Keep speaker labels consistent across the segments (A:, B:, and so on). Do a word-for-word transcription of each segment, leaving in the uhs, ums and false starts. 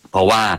A: เพราะว่า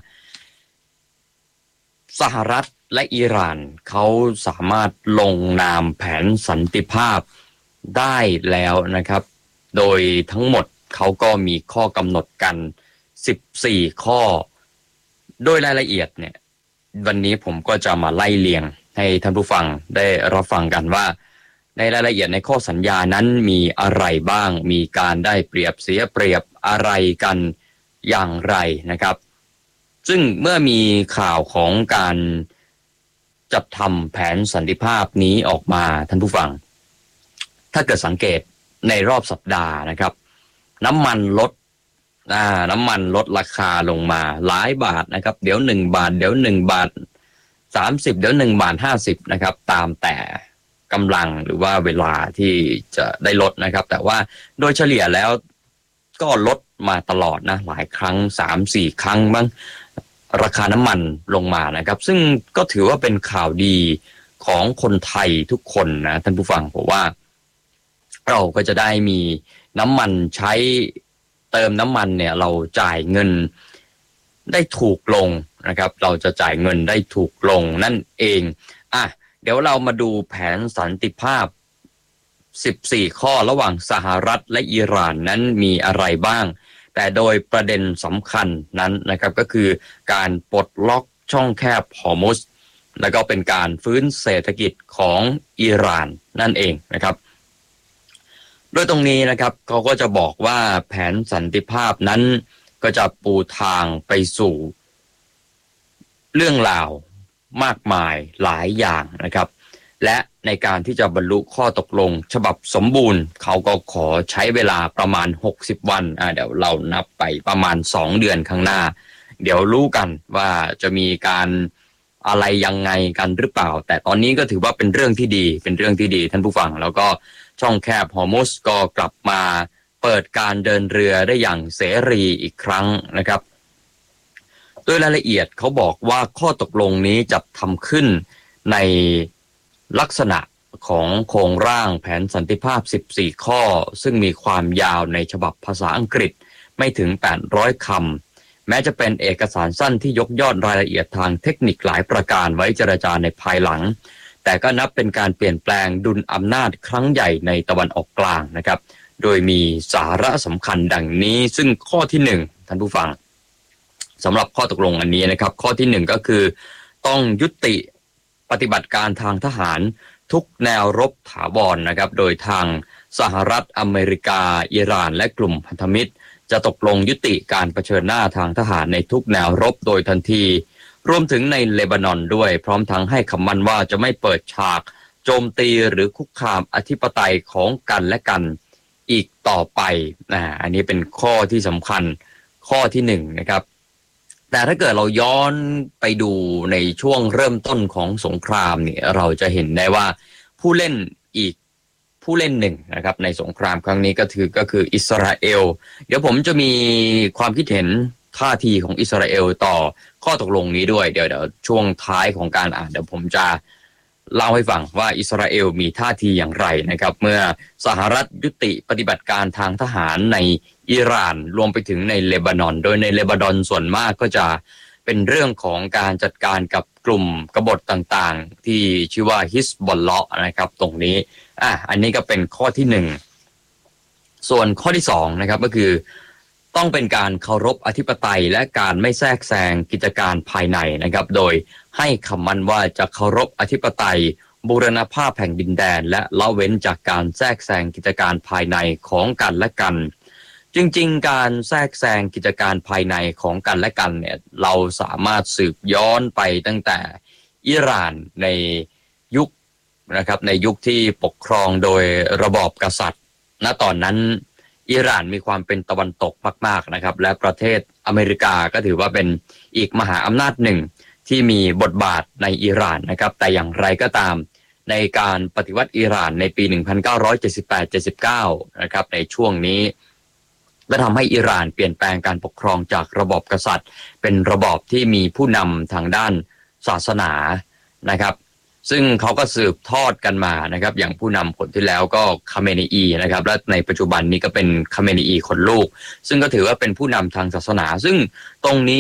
A: สหรัฐและอิหร่านเขาสามารถลงนามแผนสันติภาพได้แล้วนะครับโดยทั้งหมดเขาก็มีข้อกำหนดกันสิบสี่ข้อโดยรายละเอียดเนี่ยวันนี้ผมก็จะมาไล่เรียงให้ท่านผู้ฟังได้รับฟังกันว่าในรายละเอียดในข้อสัญญานั้นมีอะไรบ้างมีการได้เปรียบเสียเปรียบอะไรกันอย่างไรนะครับซึ่งเมื่อมีข่าวของการจัดทำแผนสันติภาพนี้ออกมาท่านผู้ฟังถ้าเกิดสังเกตในรอบสัปดาห์นะครับน้ำมันลดอ่าน้ำมันลดราคาลงมาหลายบาทนะครับเดี๋ยวหนึ่งบาทเดี๋ยวหนึ่งบาทสามสิบเดี๋ยวหนึ่งบาทห้าสิบนะครับตามแต่กำลังหรือว่าเวลาที่จะได้ลดนะครับแต่ว่าโดยเฉลี่ยแล้วก็ลดมาตลอดนะหลายครั้ง สามสี่ ครั้งบ้างราคาน้ำมันลงมานะครับซึ่งก็ถือว่าเป็นข่าวดีของคนไทยทุกคนนะท่านผู้ฟังเพราะว่าเราก็จะได้มีน้ำมันใช้เติมน้ำมันเนี่ยเราจ่ายเงินได้ถูกลงนะครับเราจะจ่ายเงินได้ถูกลงนั่นเองอ่ะเดี๋ยวเรามาดูแผนสันติภาพสิบสี่ข้อระหว่างสหรัฐและอิหร่านนั้นมีอะไรบ้างแต่โดยประเด็นสำคัญนั้นนะครับก็คือการปลดล็อกช่องแคบฮอร์มุซแล้วก็เป็นการฟื้นเศรษฐกิจของอิหร่านนั่นเองนะครับโดยตรงนี้นะครับเขาก็จะบอกว่าแผนสันติภาพนั้นก็จะปูทางไปสู่เรื่องราวมากมายหลายอย่างนะครับและในการที่จะบรรลุข้อตกลงฉบับสมบูรณ์เขาก็ขอใช้เวลาประมาณหกสิบวันอ่าเดี๋ยวเรานับไปประมาณสองเดือนข้างหน้าเดี๋ยวรู้กันว่าจะมีการอะไรยังไงกันหรือเปล่าแต่ตอนนี้ก็ถือว่าเป็นเรื่องที่ดีเป็นเรื่องที่ดีท่านผู้ฟังแล้วก็ช่องแคบฮอร์มุซก็กลับมาเปิดการเดินเรือได้อย่างเสรีอีกครั้งนะครับโดยรายละเอียดเขาบอกว่าข้อตกลงนี้จะทำขึ้นในลักษณะของโครงร่างแผนสันติภาพสิบสี่ข้อซึ่งมีความยาวในฉบับภาษาอังกฤษไม่ถึงแปดร้อยคำแม้จะเป็นเอกสารสั้นที่ยกยอดรายละเอียดทางเทคนิคหลายประการไว้เจรจาในภายหลังแต่ก็นับเป็นการเปลี่ยนแปลงดุลอำนาจครั้งใหญ่ในตะวันออกกลางนะครับโดยมีสาระสำคัญดังนี้ซึ่งข้อที่หนึ่งท่านผู้ฟังสำหรับข้อตกลงอันนี้นะครับข้อที่หนึ่งก็คือต้องยุติปฏิบัติการทางทหารทุกแนวรบถาวร นะครับ โดยทางสหรัฐอเมริกาอิหร่านและกลุ่มพันธมิตรจะตกลงยุติการเผชิญหน้าทางทหารในทุกแนวรบโดยทันทีรวมถึงในเลบานอนด้วยพร้อมทั้งให้คำมั่นว่าจะไม่เปิดฉากโจมตีหรือคุกคามอธิปไตยของกันและกันอีกต่อไปนะอันนี้เป็นข้อที่สำคัญข้อที่หนึ่งนะครับแต่ถ้าเกิดเราย้อนไปดูในช่วงเริ่มต้นของสงครามเนี่ยเราจะเห็นได้ว่าผู้เล่นอีกผู้เล่นหนึ่งนะครับในสงครามครั้งนี้ก็คือก็คืออิสราเอลเดี๋ยวผมจะมีความคิดเห็นท่าทีของอิสราเอลต่อข้อตกลงนี้ด้วยเดี๋ยวเดี๋ยวช่วงท้ายของการอ่านเดี๋ยวผมจะเล่าให้ฟังว่าอิสราเอลมีท่าทีอย่างไรนะครับเมื่อสหรัฐยุติปฏิบัติการทางทหารในอิหร่านรวมไปถึงในเลบานอนโดยในเลบานอนส่วนมากก็จะเป็นเรื่องของการจัดการกับกลุ่มกบฏต่างๆที่ชื่อว่าฮิสบอลเลาะห์นะครับตรงนี้อ่ะอันนี้ก็เป็นข้อที่หนึ่งส่วนข้อที่สองนะครับก็คือต้องเป็นการเคารพอธิปไตยและการไม่แทรกแซงกิจการภายในนะครับโดยให้คำมั่นว่าจะเคารพอธิปไตยบูรณภาพแห่งดินแดนและละเว้นจากการแทรกแซงกิจการภายในของกันและกันจริงๆการแทรกแซงกิจการภายในของกันและกันเนี่ยเราสามารถสืบย้อนไปตั้งแต่อิหร่านในยุคนะครับในยุคที่ปกครองโดยระบอบกษัตริย์ณตอนนั้นอิหร่านมีความเป็นตะวันตกมากๆนะครับและประเทศอเมริกาก็ถือว่าเป็นอีกมหาอำนาจหนึ่งที่มีบทบาทในอิหร่านนะครับแต่อย่างไรก็ตามในการปฏิวัติอิหร่านในปีหนึ่งพันเก้าร้อยเจ็ดสิบแปด เจ็ดสิบเก้านะครับในช่วงนี้และทำให้อิหร่านเปลี่ยนแปลงการปกครองจากระบอบกษัตริย์เป็นระบอบที่มีผู้นำทางด้านศาสนานะครับซึ่งเขาก็สืบทอดกันมานะครับอย่างผู้นำคนที่แล้วก็คาเมเนอีนะครับและในปัจจุบันนี้ก็เป็นคาเมเนอีคนลูกซึ่งก็ถือว่าเป็นผู้นำทางศาสนาซึ่งตรงนี้